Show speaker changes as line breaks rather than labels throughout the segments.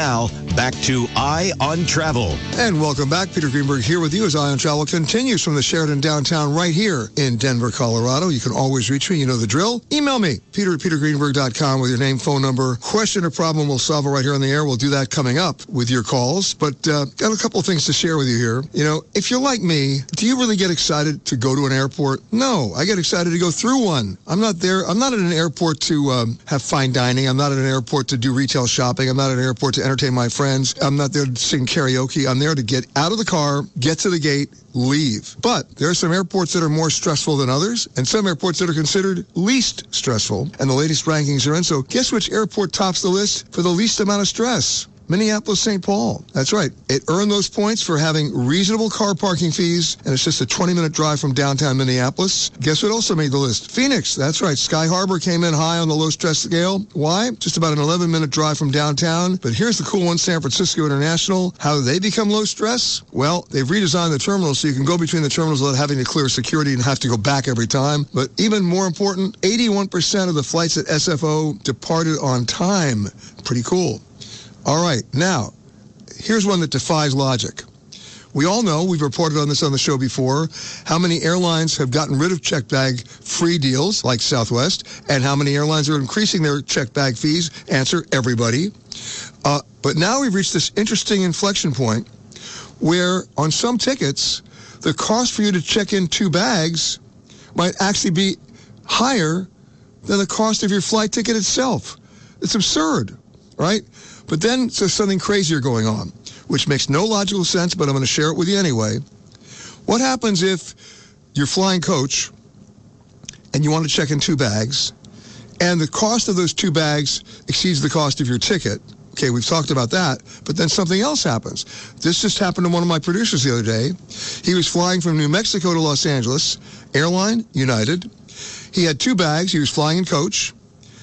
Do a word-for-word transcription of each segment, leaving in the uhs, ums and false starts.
Now, back to Eye on Travel.
And welcome back. Peter Greenberg here with you as Eye on Travel continues from the Sheraton downtown right here in Denver, Colorado. You can always reach me. You know the drill. Email me, peter at peter greenberg dot com with your name, phone number, question or problem. We'll solve it right here on the air. We'll do that coming up with your calls. But uh, got a couple of things to share with you here. You know, if you're like me, do you really get excited to go to an airport? No, I get excited to go through one. I'm not there. I'm not at an airport to um, have fine dining. I'm not at an airport to do retail shopping. I'm not at an airport to entertain my friends. I'm not there to sing karaoke. I'm there to get out of the car, get to the gate, leave. But there are some airports that are more stressful than others, and some airports that are considered least stressful. And the latest rankings are in. So guess which airport tops the list for the least amount of stress? Minneapolis, Saint Paul. That's right. It earned those points for having reasonable car parking fees, and it's just a twenty-minute drive from downtown Minneapolis. Guess what also made the list? Phoenix. That's right. Sky Harbor came in high on the low-stress scale. Why? Just about an eleven-minute drive from downtown. But here's the cool one, San Francisco International. How do they become low-stress? Well, they've redesigned the terminals so you can go between the terminals without having to clear security and have to go back every time. But even more important, eighty-one percent of the flights at S F O departed on time. Pretty cool. All right, now, here's one that defies logic. We all know, we've reported on this on the show before, how many airlines have gotten rid of checked bag free deals, like Southwest, and how many airlines are increasing their checked bag fees. Answer, everybody. Uh, but now we've reached this interesting inflection point where on some tickets, the cost for you to check in two bags might actually be higher than the cost of your flight ticket itself. It's absurd, right? But then there's something crazier going on, which makes no logical sense, but I'm going to share it with you anyway. What happens if you're flying coach and you want to check in two bags, and the cost of those two bags exceeds the cost of your ticket? Okay, we've talked about that, but then something else happens. This just happened to one of my producers the other day. He was flying from New Mexico to Los Angeles, airline, United. He had two bags. He was flying in coach.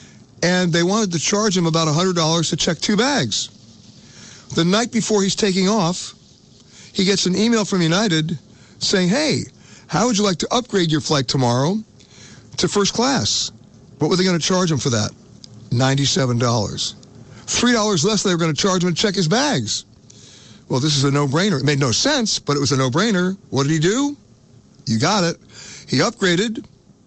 And they wanted to charge him about one hundred dollars to check two bags. The night before he's taking off, he gets an email from United saying, hey, how would you like to upgrade your flight tomorrow to first class? What were they going to charge him for that? ninety-seven dollars. three dollars less than they were going to charge him to check his bags. Well, this is a no-brainer. It made no sense, but it was a no-brainer. What did he do? You got it. He upgraded,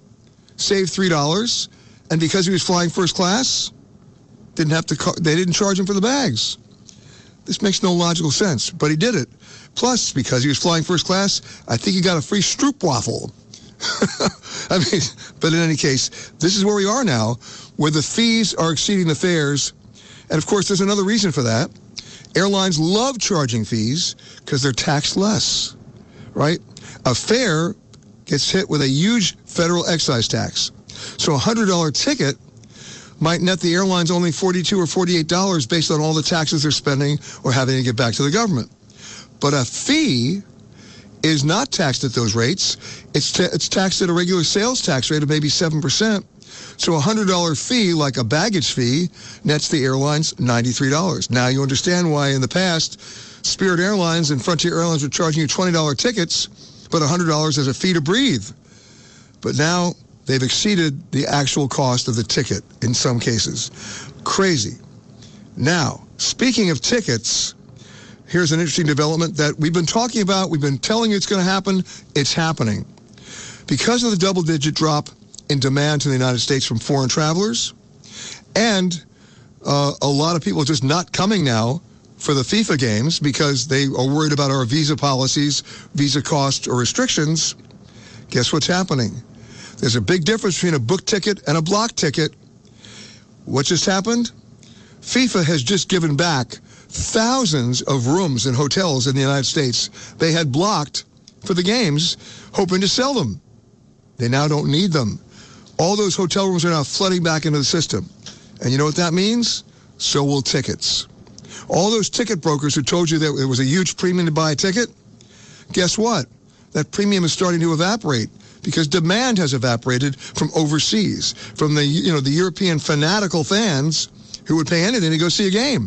saved three dollars, and because he was flying first class, didn't have to. Ca- they didn't charge him for the bags. This makes no logical sense, but he did it. Plus, because he was flying first class, I think he got a free stroopwafel. I mean, but in any case, this is where we are now, where the fees are exceeding the fares. And of course, there's another reason for that. Airlines love charging fees because they're taxed less, right? A fare gets hit with a huge federal excise tax. So a one hundred dollars ticket might net the airlines only forty-two dollars or forty-eight dollars based on all the taxes they're spending or having to get back to the government. But a fee is not taxed at those rates. It's ta- it's taxed at a regular sales tax rate of maybe seven percent. So a one hundred dollars fee, like a baggage fee, nets the airlines ninety-three dollars. Now you understand why in the past, Spirit Airlines and Frontier Airlines were charging you twenty dollars tickets, but one hundred dollars as a fee to breathe. But now they've exceeded the actual cost of the ticket in some cases. Crazy. Now, speaking of tickets, here's an interesting development that we've been talking about. We've been telling you it's going to happen. It's happening. Because of the double-digit drop in demand to the United States from foreign travelers, and uh, a lot of people just not coming now for the FIFA games because they are worried about our visa policies, visa costs, or restrictions, guess what's happening? There's a big difference between a book ticket and a block ticket. What just happened? FIFA has just given back thousands of rooms in hotels in the United States they had blocked for the games, hoping to sell them. They now don't need them. All those hotel rooms are now flooding back into the system. And you know what that means? So will tickets. All those ticket brokers who told you that there was a huge premium to buy a ticket, guess what? That premium is starting to evaporate because demand has evaporated from overseas, from the, you know, the European fanatical fans who would pay anything to go see a game.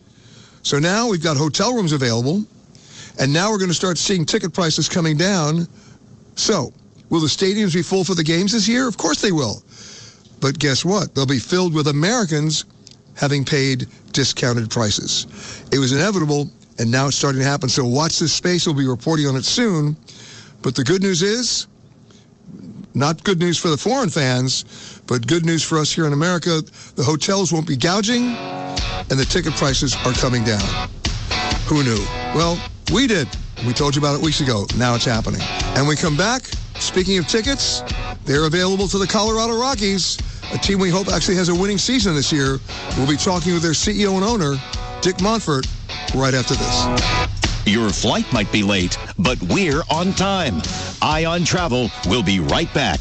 So now we've got hotel rooms available, and now we're going to start seeing ticket prices coming down. So, will the stadiums be full for the games this year? Of course they will. But guess what? They'll be filled with Americans having paid discounted prices. It was inevitable, and now it's starting to happen. So watch this space. We'll be reporting on it soon. But the good news is, not good news for the foreign fans, but good news for us here in America. The hotels won't be gouging, and the ticket prices are coming down. Who knew? Well, we did. We told you about it weeks ago. Now it's happening. And we come back. Speaking of tickets, they're available to the Colorado Rockies, a team we hope actually has a winning season this year. We'll be talking with their C E O and owner, Dick Monfort, right after this.
Your flight might be late, but we're on time. Eye on Travel will be right back.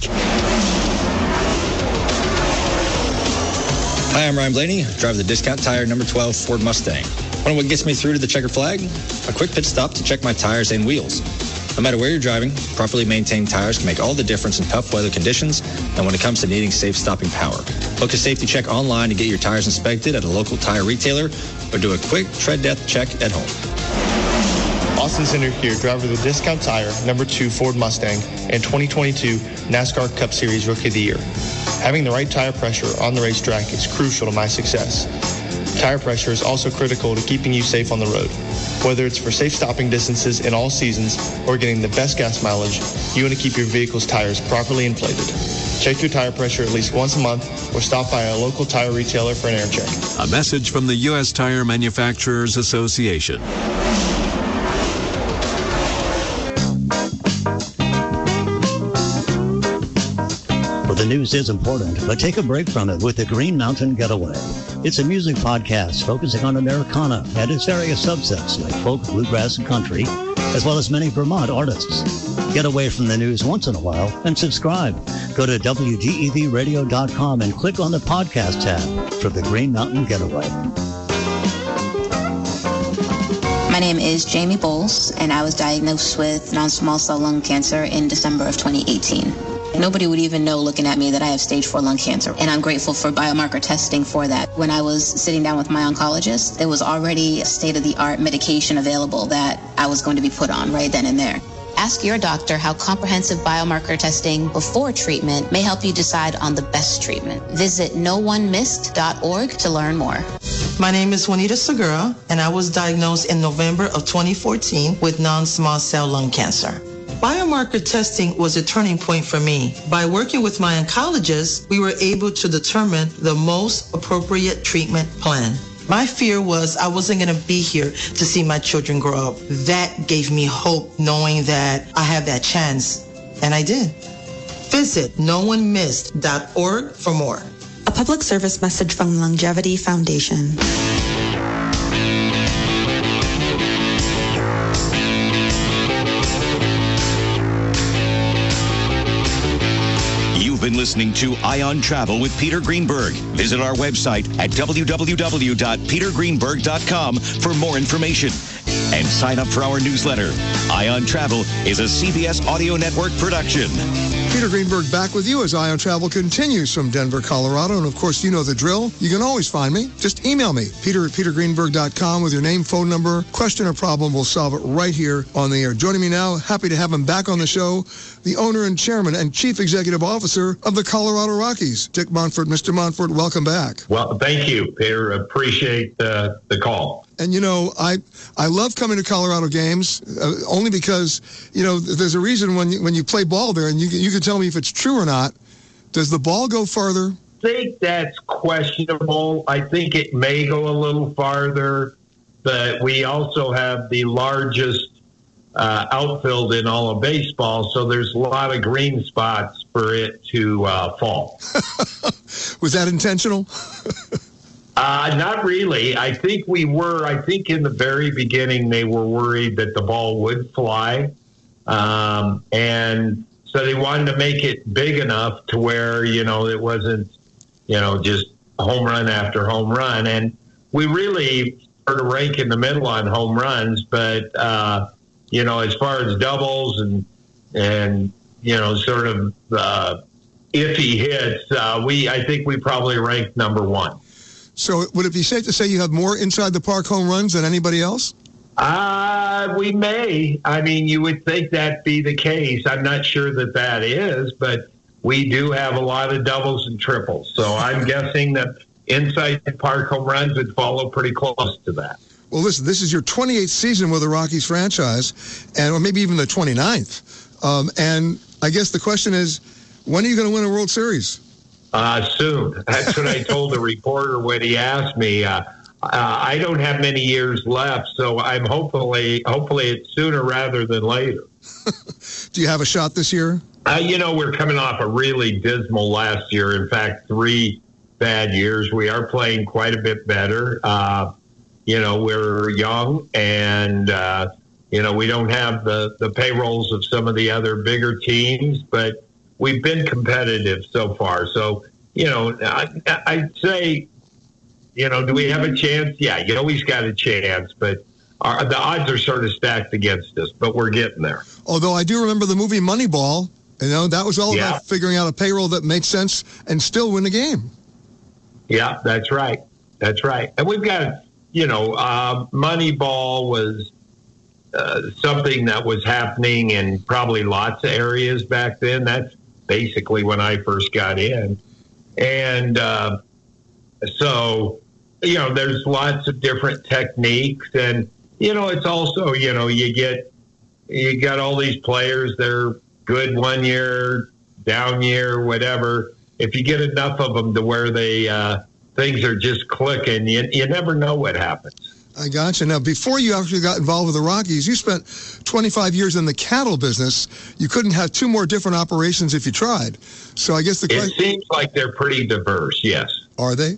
Hi, I'm Ryan Blaney, driver of the Discount Tire number twelve Ford Mustang. Want to know what gets me through to the checker flag? A quick pit stop to check my tires and wheels. No matter where you're driving, properly maintained tires can make all the difference in tough weather conditions and when it comes to needing safe stopping power. Book a safety check online to get your tires inspected at a local tire retailer or do a quick tread depth check at home.
Austin Center here, driver of the Discount Tire number two Ford Mustang and twenty twenty-two NASCAR Cup Series Rookie of the Year. Having the right tire pressure on the racetrack is crucial to my success. Tire pressure is also critical to keeping you safe on the road. Whether it's for safe stopping distances in all seasons or getting the best gas mileage, you want to keep your vehicle's tires properly inflated. Check your tire pressure at least once a month or stop by a local tire retailer for an air check.
A message from the U S Tire Manufacturers Association.
Well, the news is important, but take a break from it with the Green Mountain Getaway. It's a music podcast focusing on Americana and its various subsets like folk, bluegrass, and country, as well as many Vermont artists. Get away from the news once in a while and subscribe. Go to W G E V radio dot com and click on the podcast tab for the Green Mountain Getaway.
My name is Jamie Bowles, and I was diagnosed with non-small cell lung cancer in December of twenty eighteen. Nobody would even know looking at me that I have stage four lung cancer, and I'm grateful for biomarker testing for that. When I was sitting down with my oncologist, there was already a state-of-the-art medication available that I was going to be put on right then and there. Ask your doctor how comprehensive biomarker testing before treatment may help you decide on the best treatment. Visit no one missed dot org to learn more.
My name is Juanita Segura, and I was diagnosed in November of twenty fourteen with non-small cell lung cancer. Biomarker testing was a turning point for me. By working with my oncologist, we were able to determine the most appropriate treatment plan. My fear was I wasn't going to be here to see my children grow up. That gave me hope, knowing that I have that chance, and I did. Visit no one missed dot org for more.
A public service message from Longevity Foundation.
You've been listening to Eye on Travel with Peter Greenberg. Visit our website at w w w dot peter greenberg dot com for more information. And sign up for our newsletter. Eye on Travel is a C B S Audio Network production.
Peter Greenberg back with you as Eye on Travel continues from Denver, Colorado. And of course, you know the drill. You can always find me. Just email me, peter at peter greenberg dot com with your name, phone number, question or problem. We'll solve it right here on the air. Joining me now, happy to have him back on the show, the owner and chairman and chief executive officer of the Colorado Rockies, Dick Monfort. Mister Monfort, welcome back.
Well, thank you, Peter. Appreciate uh, the call.
And, you know, I I love coming to Colorado games uh, only because, you know, there's a reason when you, when you play ball there, and you, you can tell me if it's true or not. Does the ball go farther?
I think that's questionable. I think it may go a little farther, but we also have the largest uh, outfield in all of baseball, so there's a lot of green spots for it to uh, fall.
Was that intentional?
Uh, not really. I think we were, I think in the very beginning, they were worried that the ball would fly. Um, and so they wanted to make it big enough to where, you know, it wasn't, you know, just home run after home run. And we really sort of rank in the middle on home runs, but, uh, you know, as far as doubles and, and, you know, sort of, uh, iffy hits, uh, we, I think we probably ranked number one.
So would it be safe to say you have more inside the park home runs than anybody else?
Uh, we may. I mean, you would think that'd be the case. I'm not sure that that is, but we do have a lot of doubles and triples. So I'm guessing that inside the park home runs would follow pretty close to that.
Well, listen, this is your twenty-eighth season with the Rockies franchise, and or maybe even the twenty-ninth. Um, and I guess the question is, when are you going to win a World Series?
Uh, soon. That's what I told the reporter when he asked me. Uh, uh, I don't have many years left, so I'm hopefully, hopefully it's sooner rather than later.
Do you have a shot this year?
Uh, you know, we're coming off a really dismal last year. In fact, three bad years. We are playing quite a bit better. Uh, you know, we're young, and, uh, you know, we don't have the, the payrolls of some of the other bigger teams, but we've been competitive so far. So, you know, I, I'd say, you know, do we have a chance? Yeah, you always got a chance, but our, the odds are sort of stacked against us, but we're getting there.
Although I do remember the movie Moneyball, you know, that was all
yeah.
about figuring out a payroll that made sense and still win the game.
Yeah, that's right. That's right. And we've got, you know, uh, Moneyball was uh, something that was happening in probably lots of areas back then. That's basically when I first got in. And uh, so, you know, there's lots of different techniques. And, you know, it's also, you know, you get, you got all these players, they're good one year, down year, whatever. If you get enough of them to where they uh, things are just clicking, you, you never know what happens.
I gotcha. Now, before you actually got involved with the Rockies, you spent twenty-five years in the cattle business. You couldn't have two more different operations if you tried. So I guess the
question... It seems like they're pretty diverse, yes.
Are they?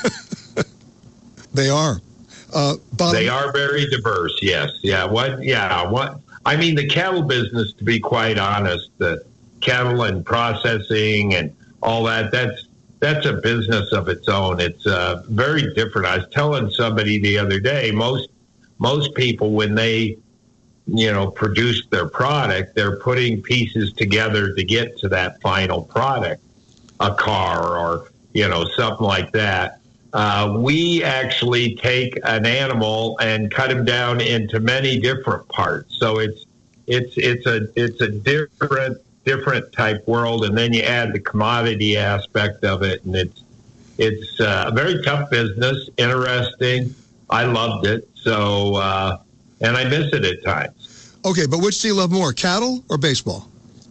They are. Uh, bottom...
They are very diverse, yes. Yeah. What? Yeah. What? I mean, the cattle business, to be quite honest, the cattle and processing and all that, that's that's a business of its own. It's uh, very different. I was telling somebody the other day, most most people, when they, you know, produce their product, they're putting pieces together to get to that final product, a car or, you know, something like that. Uh, we actually take an animal and cut him down into many different parts. So it's it's it's a it's a different different type world, and then you add the commodity aspect of it, and it's it's uh, a very tough business, interesting. I loved it, so uh, and I miss it at times.
Okay, but which do you love more, cattle or baseball?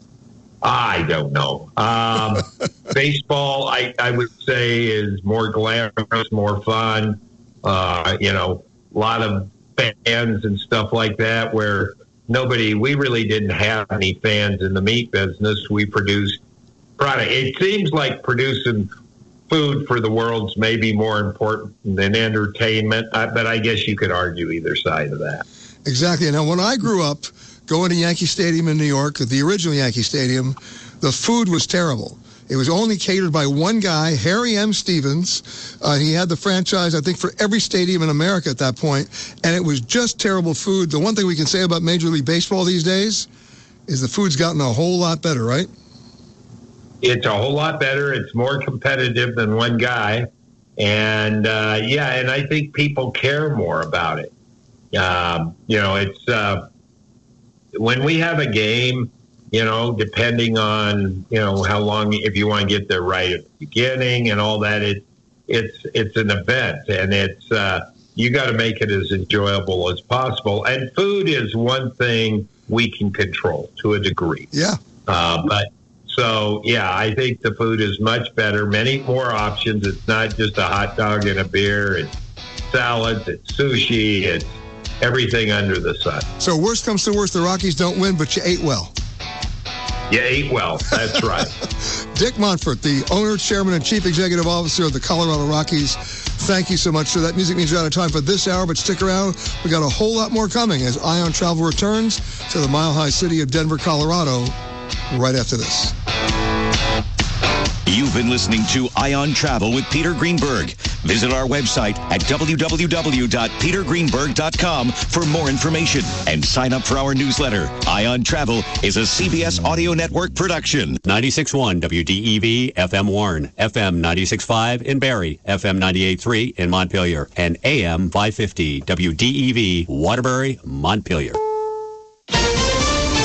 I don't know. Um, baseball, I, I would say, is more glamorous, more fun. Uh, you know, a lot of fans and stuff like that, where nobody, we really didn't have any fans in the meat business. We produced product. It seems like producing food for the world's maybe more important than entertainment, but I guess you could argue either side of that.
Exactly. Now, when I grew up going to Yankee Stadium in New York, the original Yankee Stadium, the food was terrible. It was only catered by one guy, Harry M. Stevens. Uh, he had the franchise, I think, for every stadium in America at that point, and it was just terrible food. The one thing we can say about Major League Baseball these days is the food's gotten a whole lot better, right?
It's a whole lot better. It's more competitive than one guy. And, uh, yeah, and I think people care more about it. Um, you know, it's uh, when we have a game, you know, depending on, you know, how long, if you want to get there right at the beginning and all that, it, it's it's an event, and it's uh, you got to make it as enjoyable as possible. And food is one thing we can control to a degree.
Yeah.
Uh, but so, yeah, I think the food is much better, many more options. It's not just a hot dog and a beer. It's salads, it's sushi, it's everything under the sun.
So worst comes to worst, the Rockies don't win, but you ate well.
You ate well. That's right.
Dick Monfort, the owner, chairman, and chief executive officer of the Colorado Rockies. Thank you so much, sir. That music means we're out of time for this hour, but stick around. We got a whole lot more coming as Ion Travel returns to the mile-high city of Denver, Colorado, right after this.
You've been listening to Ion Travel with Peter Greenberg. Visit our website at w w w dot peter greenberg dot com for more information and sign up for our newsletter. Ion Travel is a C B S Audio Network production.
ninety-six point one W D E V F M Warren, F M ninety-six point five in Barrie, F M ninety-eight point three in Montpelier, and A M five fifty W D E V Waterbury, Montpelier.
This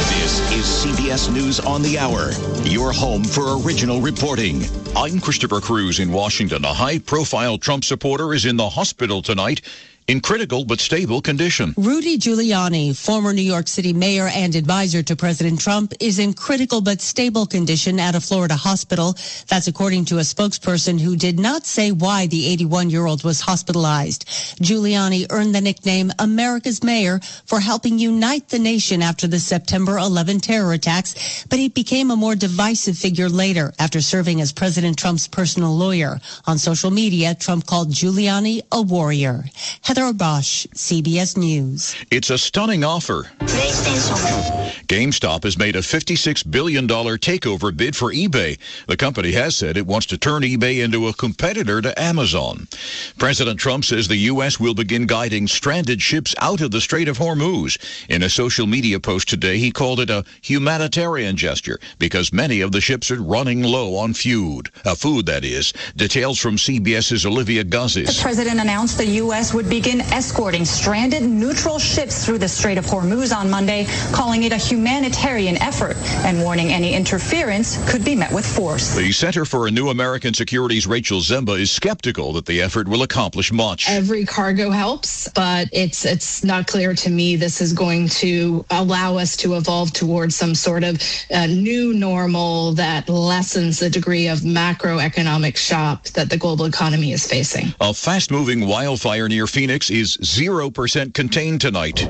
is C B S News on the Hour, your home for original reporting.
I'm Christopher Cruz in Washington. A high-profile Trump supporter is in the hospital tonight in critical but stable condition.
Rudy Giuliani, former New York City mayor and advisor to President Trump, is in critical but stable condition at a Florida hospital. That's according to a spokesperson who did not say why the eighty-one-year-old was hospitalized. Giuliani earned the nickname America's Mayor for helping unite the nation after the September eleventh terror attacks, but he became a more divisive figure later after serving as President Trump's personal lawyer. On social media, Trump called Giuliani a warrior. Heather Bosch, C B S News.
It's a stunning offer. GameStop has made a fifty-six billion dollars takeover bid for eBay. The company has said it wants to turn eBay into a competitor to Amazon. President Trump says the U S will begin guiding stranded ships out of the Strait of Hormuz. In a social media post today, he called it a humanitarian gesture because many of the ships are running low on food. Uh, food, that is. Details from CBS's Olivia Gazis.
The president announced the U S would begin escorting stranded neutral ships through the Strait of Hormuz on Monday, calling it a humanitarian effort and warning any interference could be met with force.
The Center for a New American Security's Rachel Zemba is skeptical that the effort will accomplish much.
Every cargo helps, but it's it's not clear to me this is going to allow us to evolve towards some sort of uh, new normal that lessens the degree of macroeconomic shock that the global economy is facing.
A fast-moving wildfire near Phoenix is zero percent contained tonight.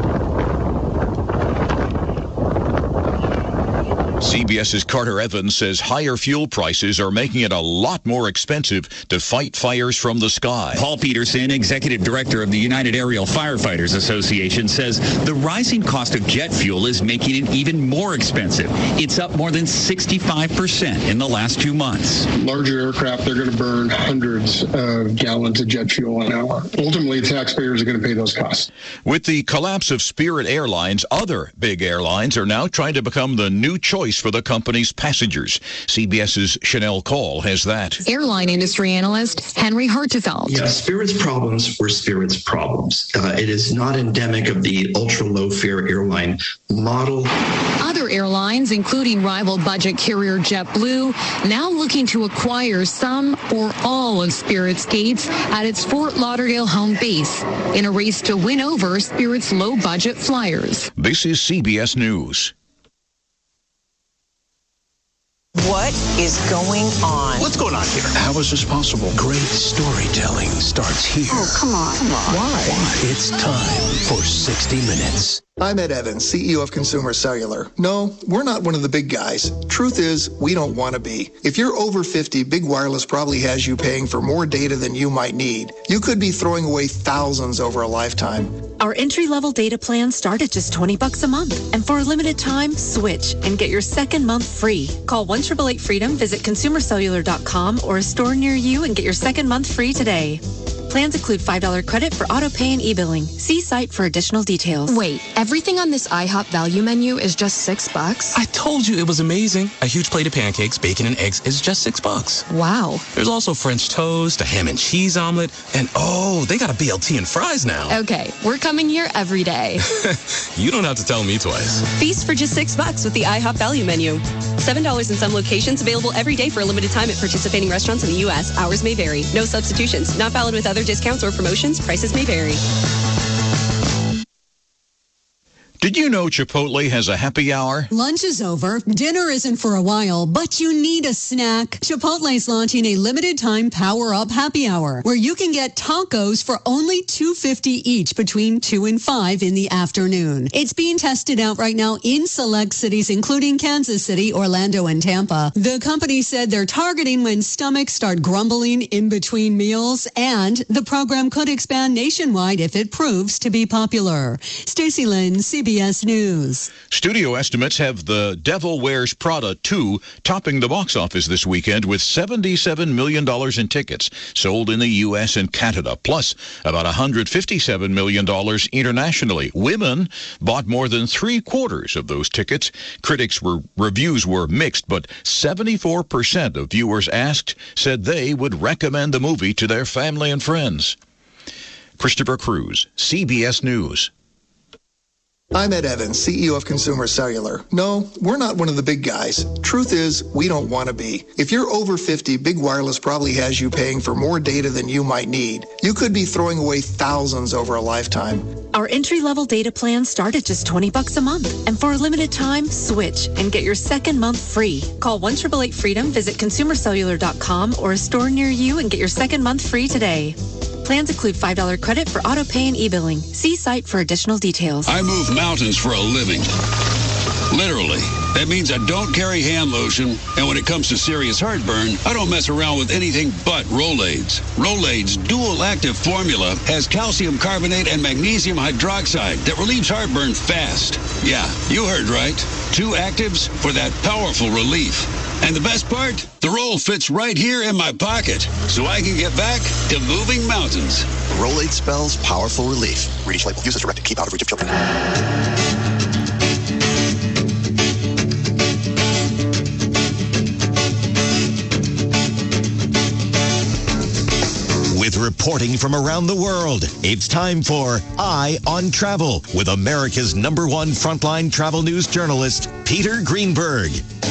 CBS's Carter Evans says higher fuel prices are making it a lot more expensive to fight fires from the sky.
Paul Peterson, executive director of the United Aerial Firefighters Association, says the rising cost of jet fuel is making it even more expensive. It's up more than sixty-five percent in the last two months.
Larger aircraft, they're going to burn hundreds of gallons of jet fuel an hour. Ultimately, taxpayers are going to pay those costs.
With the collapse of Spirit Airlines, other big airlines are now trying to become the new choice for the company's passengers. CBS's Chanel Call has that.
Airline industry analyst Henry Hartefeld.
Yeah, Spirit's problems were Spirit's problems. Uh, it is not endemic of the ultra-low fare airline model.
Other airlines, including rival budget carrier JetBlue, now looking to acquire some or all of Spirit's gates at its Fort Lauderdale home base in a race to win over Spirit's low-budget flyers.
This is C B S News.
What is going on?
What's going on here?
How is this possible? Great storytelling starts here.
Oh, come on. Come on.
Why? Why? It's time for sixty minutes.
I'm Ed Evans, C E O of Consumer Cellular. No, we're not one of the big guys. Truth is, we don't want to be. If you're over fifty, Big Wireless probably has you paying for more data than you might need. You could be throwing away thousands over a lifetime.
Our entry-level data plans start at just twenty bucks a month. And for a limited time, switch and get your second month free. Call one eight eight eight freedom, visit consumer cellular dot com or a store near you and get your second month free today. Plans include five dollars credit for auto pay and e-billing. See site for additional details.
Wait, everything on this IHOP value menu is just six bucks?
I told you it was amazing. A huge plate of pancakes, bacon, and eggs is just six bucks.
Wow.
There's also French toast, a ham and cheese omelet, and oh, they got a B L T and fries now.
Okay, we're coming here every day.
You don't have to tell me twice.
Feast for just six bucks with the IHOP value menu. seven dollars in some locations, available every day for a limited time at participating restaurants in the U S. Hours may vary. No substitutions. Not valid with other discounts or promotions. Prices may vary.
Did you know Chipotle has a happy hour?
Lunch is over. Dinner isn't for a while, but you need a snack. Chipotle's launching a limited time Power Up Happy Hour, where you can get tacos for only two dollars and fifty cents each between two and five in the afternoon. It's being tested out right now in select cities, including Kansas City, Orlando, and Tampa. The company said they're targeting when stomachs start grumbling in between meals, and the program could expand nationwide if it proves to be popular. Stacey Lynn, C B S C B S News.
Studio estimates have The Devil Wears Prada two topping the box office this weekend with seventy-seven million dollars in tickets sold in the U S and Canada, plus about one hundred fifty-seven million dollars internationally. Women bought more than three quarters of those tickets. Critics were reviews were mixed, but seventy-four percent of viewers asked said they would recommend the movie to their family and friends. Christopher Cruz, C B S News.
I'm Ed Evans, C E O of Consumer Cellular. No, we're not one of the big guys. Truth is, we don't want to be. If you're over fifty, Big Wireless probably has you paying for more data than you might need. You could be throwing away thousands over a lifetime.
Our entry-level data plans start at just twenty bucks a month. And for a limited time, switch and get your second month free. Call one eight eight eight freedom, visit consumer cellular dot com or a store near you and get your second month free today. Plans include five dollars credit for auto pay and e-billing. See site for additional details.
I move mountains for a living. Literally. That means I don't carry hand lotion, and when it comes to serious heartburn, I don't mess around with anything but Rolaids. Rolaids' dual-active formula has calcium carbonate and magnesium hydroxide that relieves heartburn fast. Yeah, you heard right. Two actives for that powerful relief. And the best part? The roll fits right here in my pocket, so I can get back to moving mountains.
Rolaid spells powerful relief. Read each label. Use as directed. Keep out of reach of children.
With reporting from around the world, it's time for Eye on Travel with America's number one frontline travel news journalist, Peter Greenberg.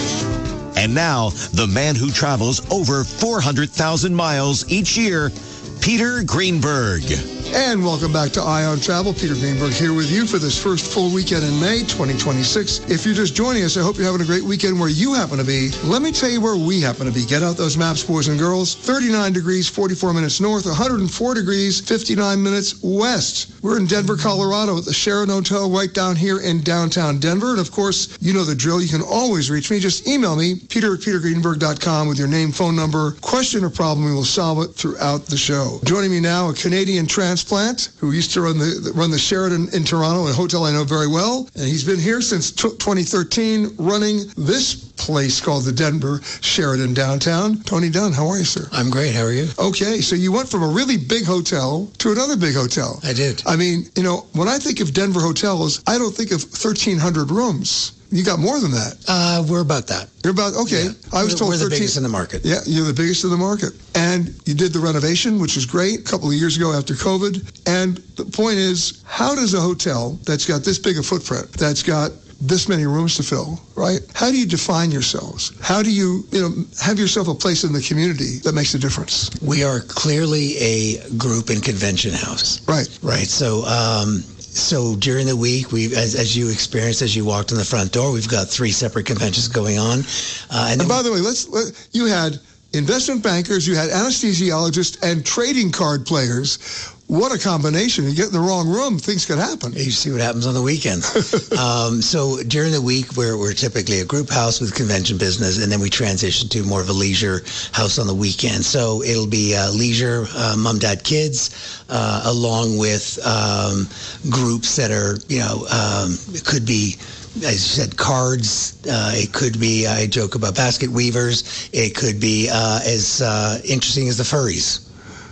And now, the man who travels over four hundred thousand miles each year, Peter Greenberg.
And welcome back to Eye on Travel. Peter Greenberg here with you for this first full weekend in May twenty twenty-six. If you're just joining us, I hope you're having a great weekend where you happen to be. Let me tell you where we happen to be. Get out those maps, boys and girls. thirty-nine degrees, forty-four minutes north, one hundred four degrees, fifty-nine minutes west. We're in Denver, Colorado at the Sheraton Hotel right down here in downtown Denver. And of course, you know the drill. You can always reach me. Just email me, peter at peter greenberg dot com with your name, phone number, question or problem. We will solve it throughout the show. Joining me now, a Canadian transplant who used to run the run the Sheraton in Toronto, a hotel I know very well. And he's been here since twenty thirteen running this place called the Denver Sheraton downtown. Tony Dunn, how are you, sir?
I'm great. How are you?
Okay, so you went from a really big hotel to another big hotel.
I did.
I mean, you know, when I think of Denver hotels, I don't think of thirteen hundred rooms. You got more than that.
Uh, we're about that.
You're about, okay.
Yeah.
I was
we're,
told
we're the
thirteen
biggest in the market.
Yeah, you're the biggest in the market. And you did the renovation, which is great, a couple of years ago after COVID. And the point is, how does a hotel that's got this big a footprint, that's got this many rooms to fill, right? How do you define yourselves? How do you, you know, have yourself a place in the community that makes a difference?
We are clearly a group and convention house.
Right.
Right. So, um, So during the week, we, as, as you experienced as you walked in the front door, we've got three separate conventions going on.
Uh, and, and by the way, let's let, you had investment bankers, you had anesthesiologists, and trading card players. What a combination. You get in the wrong room, things could happen.
You see what happens on the weekends. um, so during the week, we're, we're typically a group house with convention business, and then we transition to more of a leisure house on the weekend. So it'll be uh, leisure, uh, mom, dad, kids, uh, along with um, groups that are, you know, um, it could be, as you said, cards. Uh, it could be, I joke about basket weavers. It could be uh, as uh, interesting as the furries.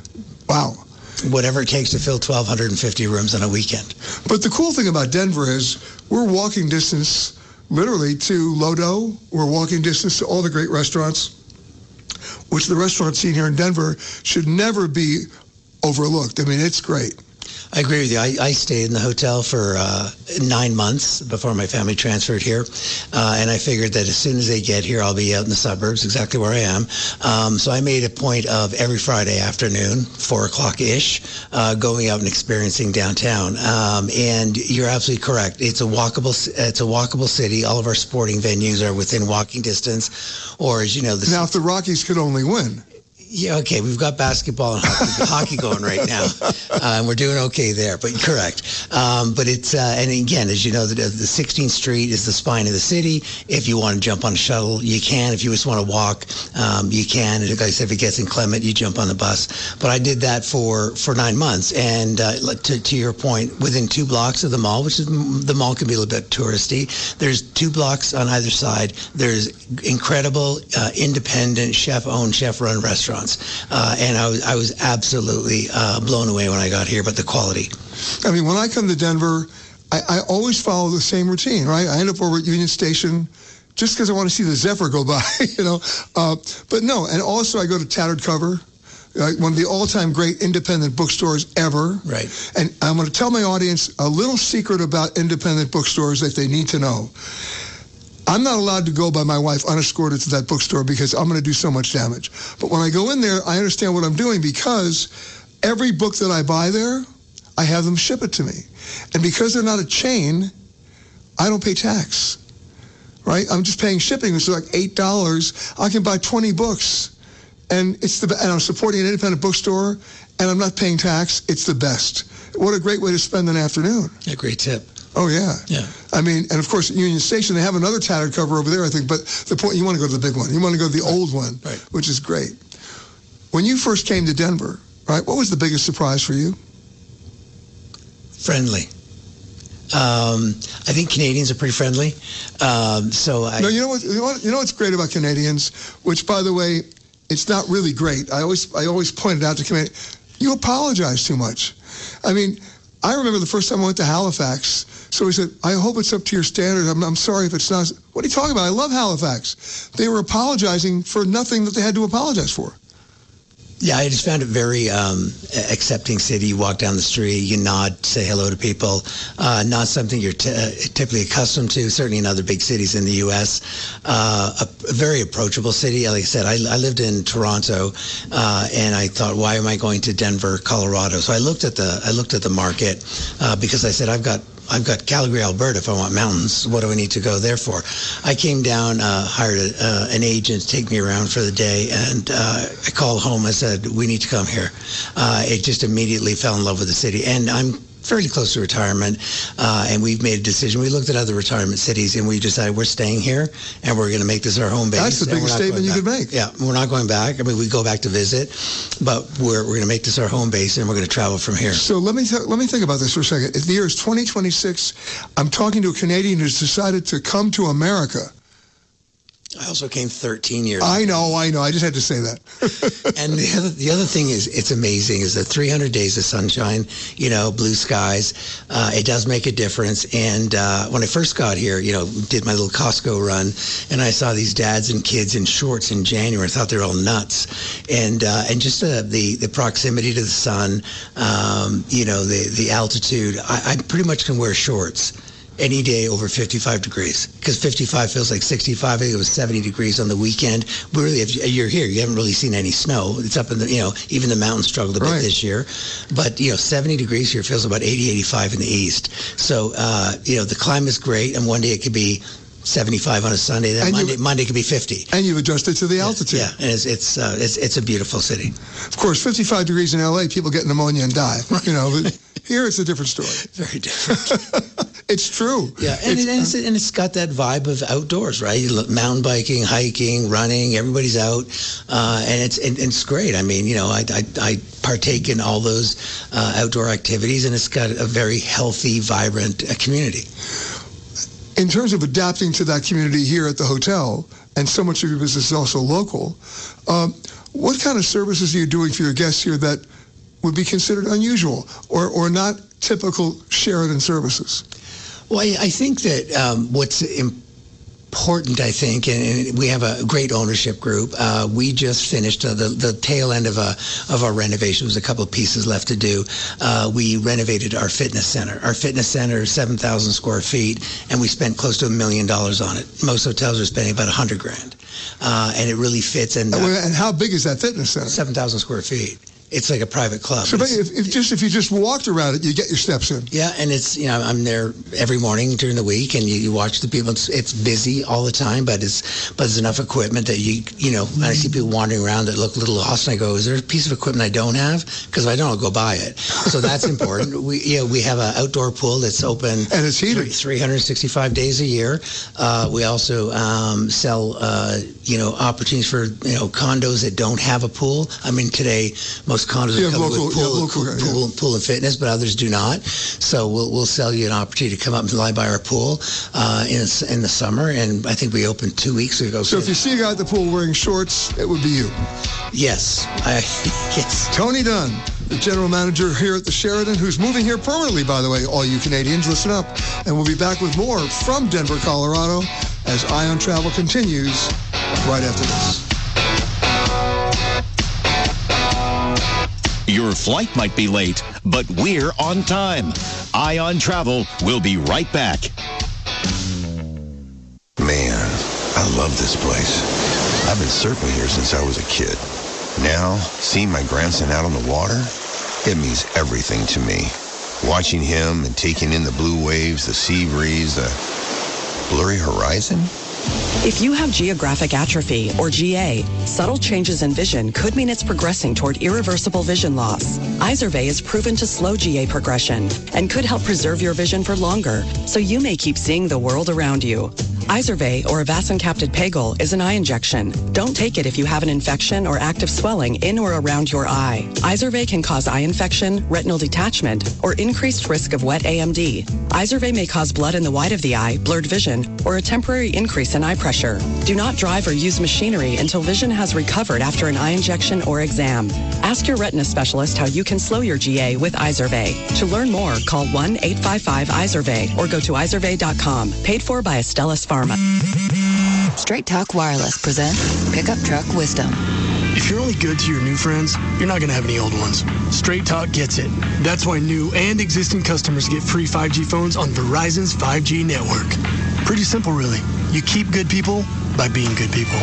Wow.
Whatever it takes to fill twelve fifty rooms on a weekend.
But the cool thing about Denver is we're walking distance literally to Lodo. We're walking distance to all the great restaurants, which the restaurant scene here in Denver should never be overlooked. I mean, it's great.
I agree with you. I, I stayed in the hotel for uh, nine months before my family transferred here. Uh, and I figured that as soon as they get here, I'll be out in the suburbs, exactly where I am. Um, so I made a point of every Friday afternoon, four o'clock-ish, uh, going out and experiencing downtown. Um, and you're absolutely correct. It's a walkable, it's a walkable city. All of our sporting venues are within walking distance. Or, as you know, the
now, if the Rockies could only win.
Yeah, okay, we've got basketball and hockey, hockey going right now, uh, and we're doing okay there, but correct. Um, but it's, uh, and again, as you know, the, the sixteenth Street is the spine of the city. If you want to jump on a shuttle, you can. If you just want to walk, um, you can. And like I said, if it gets inclement, you jump on the bus. But I did that for, for nine months. And uh, to, to your point, within two blocks of the mall, which is, the mall can be a little bit touristy, there's two blocks on either side. There's incredible, uh, independent, chef-owned, chef-run restaurants. Uh, and I was, I was absolutely uh, blown away when I got here, but the quality.
I mean, when I come to Denver, I, I always follow the same routine, right? I end up over at Union Station just because I want to see the Zephyr go by, you know. Uh, but no, and also I go to Tattered Cover. uh, one of the all-time great independent bookstores ever.
Right.
And I'm going to tell my audience a little secret about independent bookstores that they need to know. I'm not allowed to go by my wife unescorted to that bookstore because I'm going to do so much damage. But when I go in there, I understand what I'm doing because every book that I buy there, I have them ship it to me. And because they're not a chain, I don't pay tax, right? I'm just paying shipping, which is like eight dollars. I can buy twenty books, and it's the and I'm supporting an independent bookstore, and I'm not paying tax. It's the best. What a great way to spend an afternoon.
A great tip.
Oh, yeah.
Yeah.
I mean, and of course, at Union Station, they have another tattered cover over there, I think, but the point, you want to go to the big one. You want to go to the old one,
right.
which is great. When you first came to Denver, right, what was the biggest surprise for you?
Friendly. Um, I think Canadians are pretty friendly. Um, so I...
No, you know what, you know what? You know what's great about Canadians, which, by the way, it's not really great. I always, I always pointed out to Canadians, you apologize too much. I mean, I remember the first time I went to Halifax, so he said, I hope it's up to your standard. I'm, I'm sorry if it's not. What are you talking about? I love Halifax. They were apologizing for nothing that they had to apologize for.
Yeah, I just found it very um, accepting city. You walk down the street, you nod, say hello to people. Uh, not something you're t- uh, typically accustomed to, certainly in other big cities in the U S. Uh, a, a very approachable city. Like I said, I, I lived in Toronto, uh, and I thought, why am I going to Denver, Colorado? So I looked at the I looked at the market uh, because I said, I've got I've got Calgary, Alberta, if I want mountains. What do I need to go there for? I came down, uh, hired a, uh, an agent to take me around for the day, and uh, I called home. I said, we need to come here. Uh, it just immediately fell in love with the city. And I'm fairly close to retirement, uh, and we've made a decision. We looked at other retirement cities, and we decided we're staying here, and we're going to make this our home base.
That's the biggest statement you could make.
Yeah, we're not going back. I mean, we go back to visit, but we're we're going to make this our home base, and we're going to travel from here.
So let me th- let me think about this for a second. If the year is twenty twenty-six, I'm talking to a Canadian who's decided to come to America.
I also came thirteen years
I
ago.
know, I know. I just had to say that.
And the other, the other thing is, it's amazing, is the three hundred days of sunshine, you know, blue skies. Uh, it does make a difference. And uh, when I first got here, you know, did my little Costco run, and I saw these dads and kids in shorts in January. I thought they were all nuts. And uh, and just uh, the, the proximity to the sun, um, you know, the, the altitude, I, I pretty much can wear shorts any day over fifty-five degrees, because fifty-five feels like sixty-five. I think it was seventy degrees on the weekend. We really, if you're here, you haven't really seen any snow. It's up in the, you know, even the mountains struggled a bit
Right.
this year. But, you know, seventy degrees here feels about eighty, eighty-five in the east. So, uh, you know, the climate's great, and one day it could be seventy-five on a Sunday. Then
And
Monday,
you-
Monday could be fifty.
And you've adjusted to the altitude.
Yeah, and it's it's, uh, it's it's a beautiful city.
Of course, fifty-five degrees in L A, people get pneumonia and die. You know, but here it's a different story.
Very different.
It's true.
Yeah, and,
It's-
it, and, it's, and it's got that vibe of outdoors, right? You look, mountain biking, hiking, running, everybody's out, uh, and it's and, and it's great. I mean, you know, I, I, I partake in all those uh, outdoor activities, and it's got a very healthy, vibrant uh, community.
In terms of adapting to that community here at the hotel, and so much of your business is also local, um, what kind of services are you doing for your guests here that would be considered unusual or, or not typical Sheraton services?
Well, I, I think that um, what's important, I think, and, and we have a great ownership group. Uh, we just finished uh, the the tail end of a of our renovation. There was a couple of pieces left to do. Uh, we renovated our fitness center. Our fitness center is seven thousand square feet, and we spent close to a million dollars on it. Most hotels are spending about a hundred grand, uh, and it really fits. And, uh,
and how big is that fitness center?
Seven thousand square feet. It's like a private club.
So if, if just if you just walked around it, you get your steps in.
Yeah, and it's, you know, I'm there every morning during the week, and you, you watch the people. It's, it's busy all the time, but it's but there's enough equipment that you you know. When I see people wandering around that look a little lost, and I go, is there a piece of equipment I don't have? Because if I don't, I'll go buy it. So that's important. We you know we have an outdoor pool that's open
and it's heated
three hundred sixty-five days a year. Uh, we also um, sell uh, you know opportunities for you know condos that don't have a pool. I mean today most condos
Yeah,
are covered
local-
with pool,
yeah, local, yeah.
pool, pool and fitness, but others do not. So we'll we'll sell you an opportunity to come up and lie by our pool uh, in in the summer, and I think we opened two weeks ago.
So if you see a guy at the pool wearing shorts, it would be you.
Yes, I, yes.
Tony Dunn, the general manager here at the Sheraton, who's moving here permanently, by the way. All you Canadians, listen up, and we'll be back with more from Denver, Colorado, as Ion Travel continues right after this.
Your flight might be late, but we're on time. Ion Travel will be right back.
Man, I love this place. I've been surfing here since I was a kid. Now, seeing my grandson out on the water, it means everything to me. Watching him and taking in the blue waves, the sea breeze, the blurry horizon.
If you have geographic atrophy, or G A, subtle changes in vision could mean it's progressing toward irreversible vision loss. Izervay is proven to slow G A progression and could help preserve your vision for longer, so you may keep seeing the world around you. Izervay, or avacincaptad pegol, is an eye injection. Don't take it if you have an infection or active swelling in or around your eye. Izervay can cause eye infection, retinal detachment, or increased risk of wet A M D. Izervay may cause blood in the white of the eye, blurred vision, or a temporary increase in eye pressure. Do not drive or use machinery until vision has recovered after an eye injection or exam. Ask your retina specialist how you can slow your G A with Izervay. To learn more, call one eight five five Izervay or go to izervay dot com. Paid for by Astellas Pharma.
Straight Talk Wireless presents Pickup Truck Wisdom.
If you're only good to your new friends, you're not going to have any old ones. Straight Talk gets it. That's why new and existing customers get free five G phones on Verizon's five G network. Pretty simple, really. You keep good people by being good people.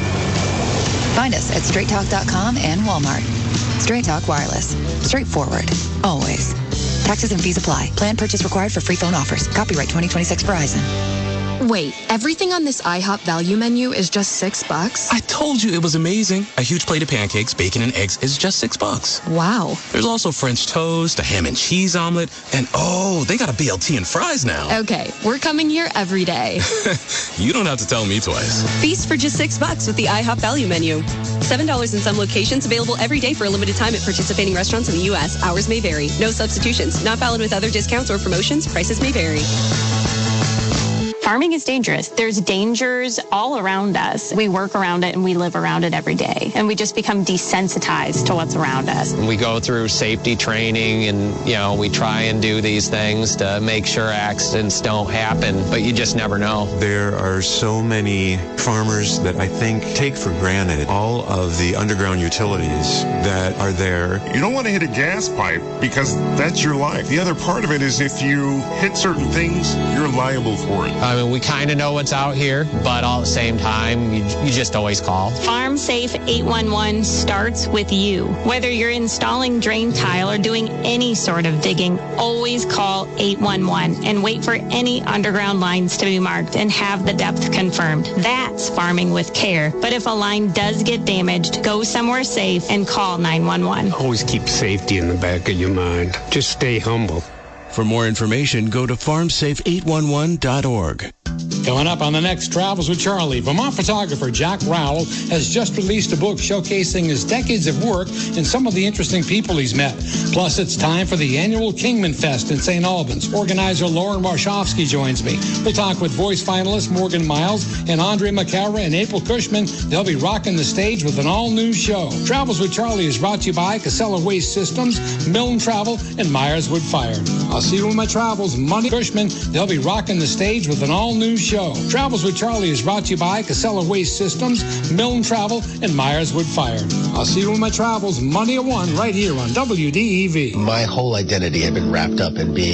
Find us at straight talk dot com and Walmart. Straight Talk Wireless. Straightforward. Always. Taxes and fees apply. Plan purchase required for free phone offers. Copyright twenty twenty-six Verizon.
Wait, everything on this IHOP value menu is just six bucks?
I told you it was amazing. A huge plate of pancakes, bacon, and eggs is just six bucks.
Wow.
There's also French toast, a ham and cheese omelet, and oh, they got a B L T and fries now.
Okay, we're coming here every day.
You don't have to tell me twice.
Feast for just six bucks with the IHOP value menu. Seven dollars in some locations, available every day for a limited time at participating restaurants in the U S. Hours may vary. No substitutions. Not valid with other discounts or promotions. Prices may vary.
Farming is dangerous. There's dangers all around us. We work around it and we live around it every day. And we just become desensitized to what's around us.
We go through safety training and, you know, we try and do these things to make sure accidents don't happen, but you just never know.
There are so many farmers that I think take for granted all of the underground utilities that are there.
You don't want to hit a gas pipe because that's your life. The other part of it is if you hit certain things, you're liable for it.
I mean, we kind of know what's out here, but all at the same time, you, you just always call.
Farm Safe eight one one starts with you. Whether you're installing drain tile or doing any sort of digging, always call eight one one and wait for any underground lines to be marked and have the depth confirmed. That's farming with care. But if a line does get damaged, go somewhere safe and call nine one one.
Always keep safety in the back of your mind. Just stay humble.
For more information, go to farm safe eight one one dot org.
Coming up on the next Travels with Charlie, Vermont photographer Jack Rowell has just released a book showcasing his decades of work and some of the interesting people he's met. Plus, it's time for the annual Kingman Fest in Saint Albans. Organizer Lauren Warshofsky joins me. We'll talk with voice finalists Morgan Miles and Andre McElroy and April Cushman. They'll be rocking the stage with an all-new show. Travels with Charlie is brought to you by Casella Waste Systems, Milne Travel, and Myers Wood Fire. I'll see you on my travels. Money Cushman, they'll be rocking the stage with an all-new show. Travels with Charlie is brought to you by Casella Waste Systems, Milne Travel, and Myers Wood Fire. I'll see you on my travels Monday at one right here on W D E V.
My whole identity had been wrapped up in being